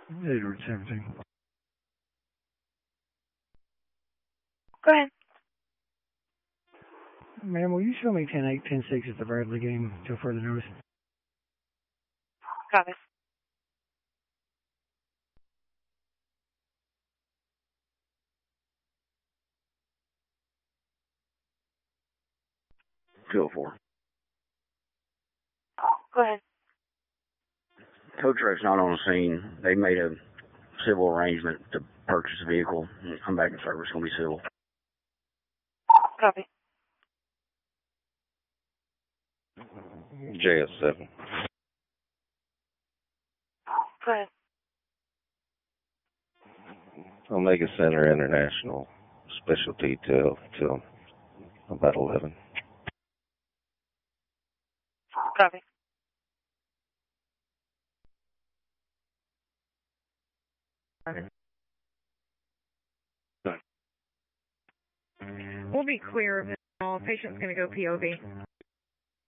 Edward 17. Go ahead. Ma'am, will you show me 10-8, 10-6 at the Bradley game until further notice? Got it. Two four. Go ahead. Tow truck's not on the scene. They made a civil arrangement to purchase a vehicle and come back in service. It's going to be civil. Copy. JS7. Go ahead. Omega Center International Special Detail till about 11. Copy. We'll be clear of it all. Patient's going to go POV.